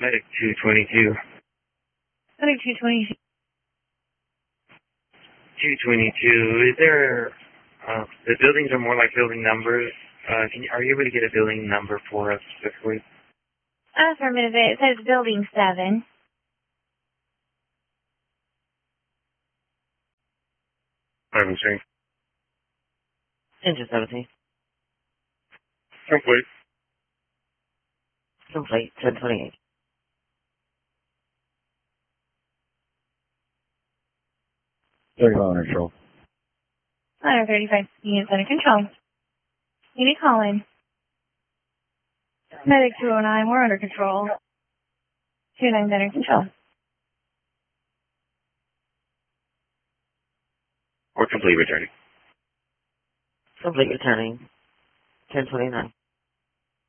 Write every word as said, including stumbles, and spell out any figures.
Medic two twenty-two. Medic two twenty-two. two twenty-two. Is there, uh, the buildings are more like building numbers. Uh, can you, are you able to get a building number for us specifically? Affirmative. It says building seven. seventeen. Engine seventeen. Complete. Complete. ten twenty-eight. thirty-five under control. one thirty-five units under control. Unit calling. Medic two oh nine, we're under control. two nine's under control. Or complete returning. Complete returning. ten twenty-nine.